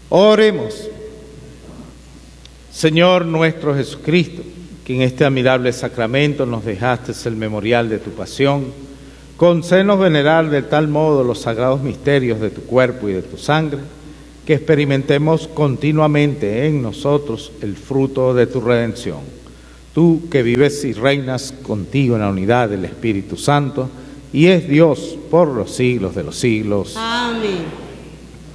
Oremos. Señor nuestro Jesucristo, que en este admirable sacramento nos dejaste el memorial de tu pasión, concédenos venerar de tal modo los sagrados misterios de tu cuerpo y de tu sangre, que experimentemos continuamente en nosotros el fruto de tu redención. Tú que vives y reinas contigo en la unidad del Espíritu Santo, y es Dios por los siglos de los siglos. Amén.